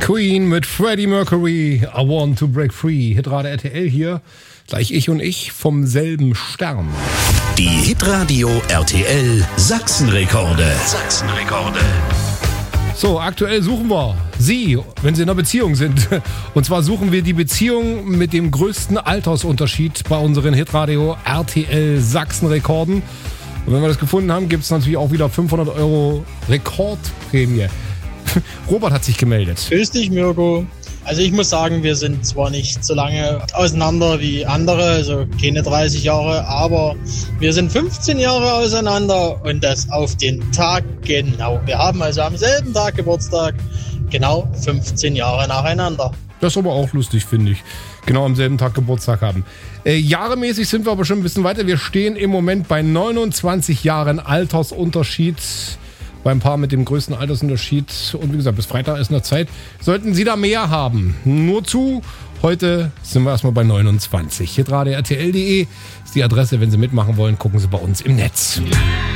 Queen mit Freddie Mercury, I Want to Break Free. Hitradio RTL hier, gleich ich und ich vom selben Stern. Die Hitradio RTL Sachsenrekorde. So, aktuell suchen wir Sie, wenn Sie in einer Beziehung sind. Und zwar suchen wir die Beziehung mit dem größten Altersunterschied bei unseren Hitradio RTL Sachsenrekorden. Und wenn wir das gefunden haben, gibt es natürlich auch wieder 500 € Rekordprämie. Robert hat sich gemeldet. Grüß dich, Mirko. Also ich muss sagen, wir sind zwar nicht so lange auseinander wie andere, also keine 30 Jahre, aber wir sind 15 Jahre auseinander und das auf den Tag genau. Wir haben also am selben Tag Geburtstag, genau 15 Jahre nacheinander. Das ist aber auch lustig, finde ich. Genau am selben Tag Geburtstag haben. Jahremäßig sind wir aber schon ein bisschen weiter. Wir stehen im Moment bei 29 Jahren Altersunterschied beim Paar mit dem größten Altersunterschied. Und wie gesagt, bis Freitag ist noch Zeit. Sollten Sie da mehr haben, nur zu. Heute sind wir erstmal bei 29. hitradio.rtl.de ist die Adresse. Wenn Sie mitmachen wollen, gucken Sie bei uns im Netz.